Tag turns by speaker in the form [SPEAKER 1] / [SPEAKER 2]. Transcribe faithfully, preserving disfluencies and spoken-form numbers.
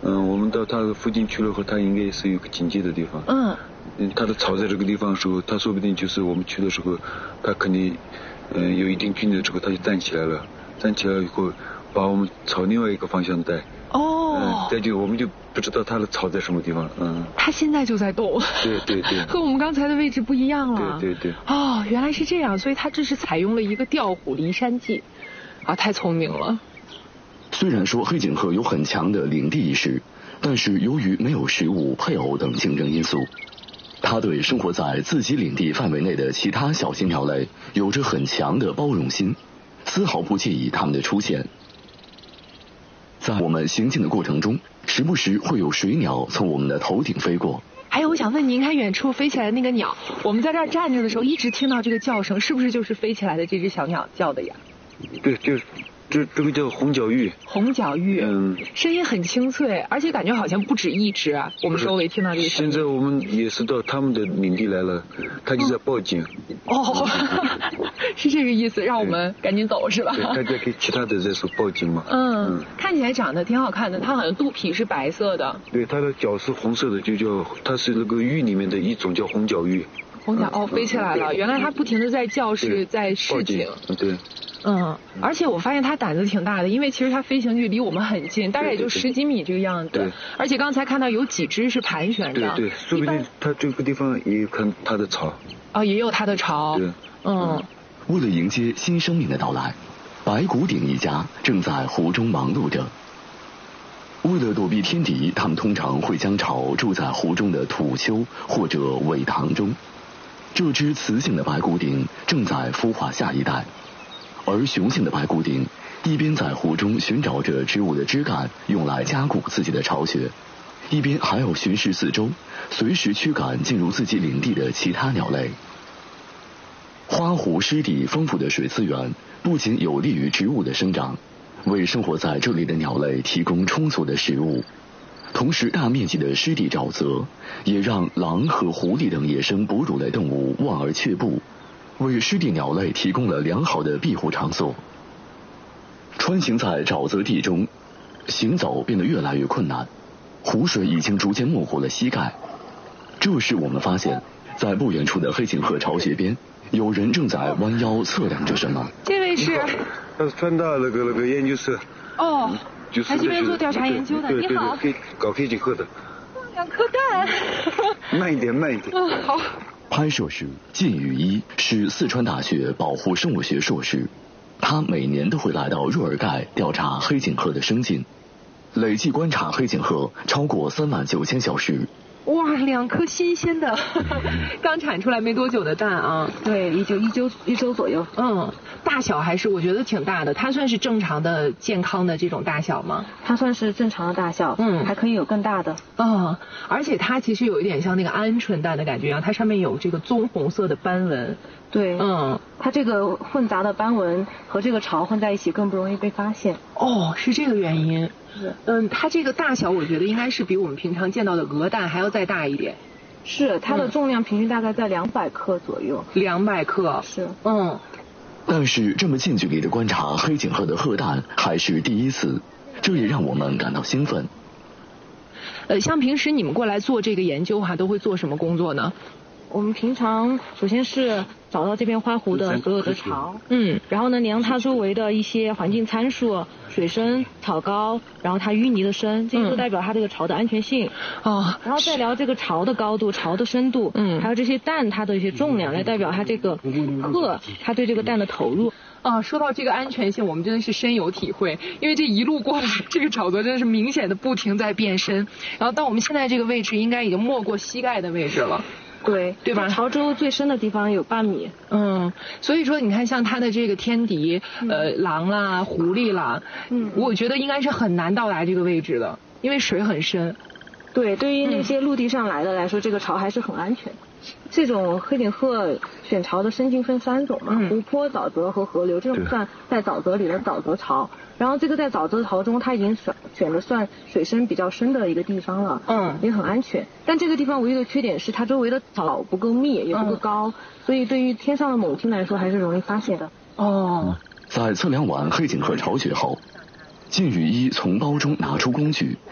[SPEAKER 1] 嗯，我们到它附近去了后，它应该是有个警戒的地方。
[SPEAKER 2] 嗯。
[SPEAKER 1] 嗯，它的巢在这个地方的时候，它说不定就是我们去的时候，它肯定，嗯，有一定距离之后，它就站起来了。站起来以后，把我们朝另外一个方向带。
[SPEAKER 2] 哦。
[SPEAKER 1] 嗯，再就我们就不知道它的巢在什么地方。嗯。
[SPEAKER 2] 它现在就在动。
[SPEAKER 1] 对对对。
[SPEAKER 2] 和我们刚才的位置不一样了。
[SPEAKER 1] 对对对。
[SPEAKER 2] 哦，原来是这样，所以它这是采用了一个调虎离山计，啊，太聪明了。
[SPEAKER 3] 虽然说黑颈鹤有很强的领地意识，但是由于没有食物、配偶等竞争因素，它对生活在自己领地范围内的其他小型鸟类有着很强的包容心，丝毫不介意它们的出现。在我们行进的过程中，时不时会有水鸟从我们的头顶飞过。
[SPEAKER 2] 还有，我想问您，看远处飞起来的那个鸟，我们在这儿站着的时候一直听到这个叫声，是不是就是飞起来的这只小鸟叫的呀？
[SPEAKER 1] 对，就是。这这个叫红角玉，
[SPEAKER 2] 红角玉，嗯，声音很清脆，而且感觉好像不止一只啊。我们周围听到这个声音。
[SPEAKER 1] 现在我们也是到他们的领地来了，他就在报警。
[SPEAKER 2] 哦，是这个意思，让我们赶紧走是吧？
[SPEAKER 1] 对，他在给其他的在说报警嘛。
[SPEAKER 2] 嗯，嗯看起来长得挺好看的，它好像肚皮是白色的。
[SPEAKER 1] 对，它的脚是红色的，就叫它是那个玉里面的一种叫红角玉。
[SPEAKER 2] 红角哦，飞起来了！原来它不停的在叫，是在示警。
[SPEAKER 1] 对。
[SPEAKER 2] 嗯，而且我发现它胆子挺大的，因为其实它飞行距离我们很近，大概也就十几米这个样子。
[SPEAKER 1] 对。
[SPEAKER 2] 而且刚才看到有几只是盘旋的。
[SPEAKER 1] 对对，说不定它这个地方也有看它的巢。
[SPEAKER 2] 哦，也有它的巢。
[SPEAKER 1] 对。
[SPEAKER 2] 嗯。
[SPEAKER 3] 为了迎接新生命的到来，白骨顶一家正在湖中忙碌着。为了躲避天敌，他们通常会将巢筑在湖中的土丘或者苇塘中。这只雌性的白骨顶正在孵化下一代。而雄性的白骨顶一边在湖中寻找着植物的枝干用来加固自己的巢穴，一边还要巡视四周，随时驱赶进入自己领地的其他鸟类。花湖湿地丰富的水资源不仅有利于植物的生长，为生活在这里的鸟类提供充足的食物，同时大面积的湿地沼泽也让狼和狐狸等野生哺乳类动物望而却步，为湿地鸟类提供了良好的庇护场所。穿行在沼泽地中，行走变得越来越困难，湖水已经逐渐没过了膝盖。这时我们发现，在不远处的黑颈鹤巢穴边，有人正在弯腰测量着什么。
[SPEAKER 2] 这位是？
[SPEAKER 1] 他是川大那个那个研究生。
[SPEAKER 2] 哦。
[SPEAKER 1] 就是
[SPEAKER 2] 他这边做调查研究的。
[SPEAKER 1] 对对对，
[SPEAKER 2] 你好。
[SPEAKER 1] 搞黑颈鹤的。
[SPEAKER 2] 两颗蛋。
[SPEAKER 1] 慢一点，慢一点。
[SPEAKER 2] 嗯，好。
[SPEAKER 3] 拍摄师靳宇一是四川大学保护生物学硕士，他每年都会来到若尔盖调查黑颈鹤的生境，累计观察黑颈鹤超过三万九千小时。
[SPEAKER 2] 哇，两颗新鲜的，刚产出来没多久的蛋啊！
[SPEAKER 4] 对，一周一周一周左右。
[SPEAKER 2] 嗯，大小还是我觉得挺大的，它算是正常的健康的这种大小吗？
[SPEAKER 4] 它算是正常的大小，嗯，还可以有更大的。
[SPEAKER 2] 嗯，而且它其实有一点像那个鹌鹑蛋的感觉一样，它上面有这个棕红色的斑纹。
[SPEAKER 4] 对，
[SPEAKER 2] 嗯，
[SPEAKER 4] 它这个混杂的斑纹和这个巢混在一起，更不容易被发现。
[SPEAKER 2] 哦，是这个原因。
[SPEAKER 4] 是。
[SPEAKER 2] 嗯，它这个大小我觉得应该是比我们平常见到的鹅蛋还要再大一点。
[SPEAKER 4] 是，它的重量平均大概在两百克左右。
[SPEAKER 2] 两百克。
[SPEAKER 4] 是。
[SPEAKER 2] 嗯。
[SPEAKER 3] 但是这么近距离的观察黑颈鹤的鹤蛋还是第一次，这也让我们感到兴奋。
[SPEAKER 2] 呃，像平时你们过来做这个研究哈，都会做什么工作呢？
[SPEAKER 4] 我们平常首先是找到这片花湖的所有的巢，
[SPEAKER 2] 嗯，
[SPEAKER 4] 然后呢量它周围的一些环境参数，水深、草高，然后它淤泥的深，这些都代表它这个巢的安全性。
[SPEAKER 2] 哦，
[SPEAKER 4] 然后再聊这个巢的高度、巢的深度，嗯，还有这些蛋它的一些重量，来代表它这个鹤它对这个蛋的投入。
[SPEAKER 2] 啊，说到这个安全性，我们真的是深有体会，因为这一路过来，这个沼泽真的是明显的不停在变深，然后到我们现在这个位置，应该已经没过膝盖的位置了。
[SPEAKER 4] 对，
[SPEAKER 2] 对吧？
[SPEAKER 4] 潮州最深的地方有半米。
[SPEAKER 2] 嗯，所以说你看，像它的这个天敌，嗯、呃，狼啦、狐狸啦，嗯，我觉得应该是很难到达这个位置的，因为水很深。
[SPEAKER 4] 对，对于那些陆地上来的来说，嗯、这个巢还是很安全。这种黑颈鹤选巢的生境分三种嘛，嗯、湖泊、沼泽和河流，这种算在沼泽里的沼泽巢。然后这个在沼泽巢中，它已经选选的算水深比较深的一个地方了，嗯，也很安全。但这个地方唯一的缺点是它周围的草不够密，也不够高，嗯、所以对于天上的猛禽来说还是容易发现的。
[SPEAKER 2] 哦，
[SPEAKER 3] 在测量完黑颈鹤巢穴后，靳宇一从包中拿出工具，